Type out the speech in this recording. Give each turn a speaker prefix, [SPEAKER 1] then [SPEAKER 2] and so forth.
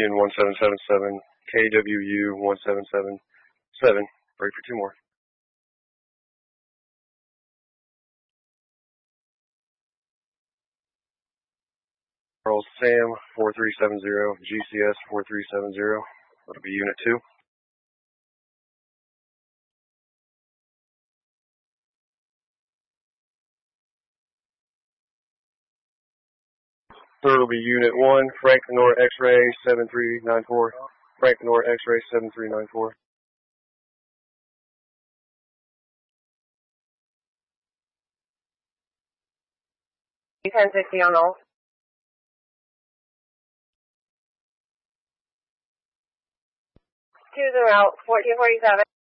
[SPEAKER 1] In 1777, KWU 1777, break for 2 more. Charles Sam 4370, GCS 4370, that'll be Unit 2. Third will be Unit 1, Frank Nor X-Ray 7394. Frank Nor X-Ray 7394.
[SPEAKER 2] $1060 on all. 2 are out, 1447.